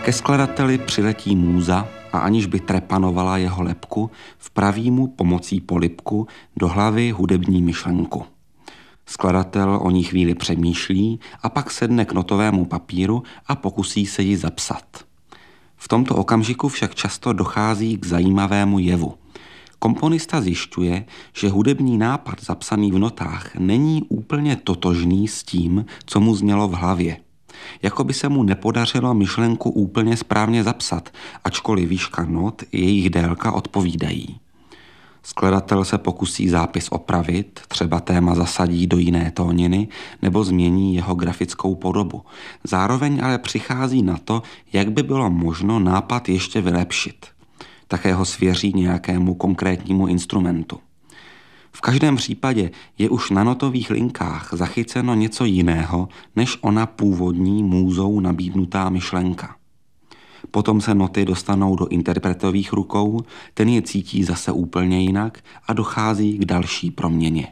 Ke skladateli přiletí můza a aniž by trepanovala jeho lebku, vpraví mu pomocí polibku do hlavy hudební myšlenku. Skladatel o ní chvíli přemýšlí a pak sedne k notovému papíru a pokusí se ji zapsat. V tomto okamžiku však často dochází k zajímavému jevu. Komponista zjišťuje, že hudební nápad zapsaný v notách není úplně totožný s tím, co mu znělo v hlavě. Jako by se mu nepodařilo myšlenku úplně správně zapsat, ačkoliv výška not i jejich délka odpovídají. Skladatel se pokusí zápis opravit, třeba téma zasadí do jiné tóniny nebo změní jeho grafickou podobu. Zároveň ale přichází na to, jak by bylo možno nápad ještě vylepšit. Také ho svěří nějakému konkrétnímu instrumentu. V každém případě je už na notových linkách zachyceno něco jiného, než ona původní můzou nabídnutá myšlenka. Potom se noty dostanou do interpretových rukou, ten je cítí zase úplně jinak a dochází k další proměně.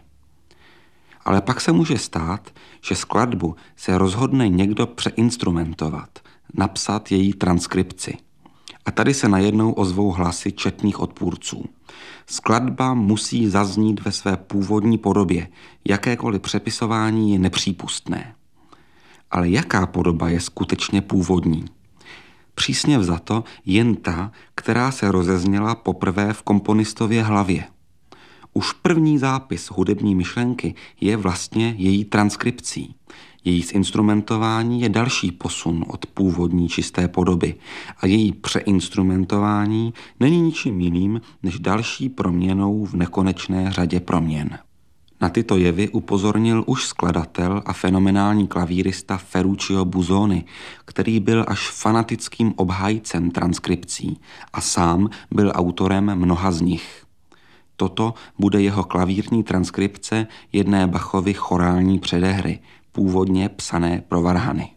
Ale pak se může stát, že skladbu se rozhodne někdo přeinstrumentovat, napsat její transkripci. A tady se najednou ozvou hlasy četných odpůrců. Skladba musí zaznít ve své původní podobě, jakékoliv přepisování je nepřípustné. Ale jaká podoba je skutečně původní? Přísně vzato jen ta, která se rozezněla poprvé v komponistově hlavě. Už první zápis hudební myšlenky je vlastně její transkripcí. Její zinstrumentování je další posun od původní čisté podoby a její přeinstrumentování není ničím jiným než další proměnou v nekonečné řadě proměn. Na tyto jevy upozornil už skladatel a fenomenální klavírista Ferruccio Busoni, který byl až fanatickým obhájcem transkripcí a sám byl autorem mnoha z nich. Toto bude jeho klavírní transkripce jedné Bachovy chorální předehry, původně psané pro varhany.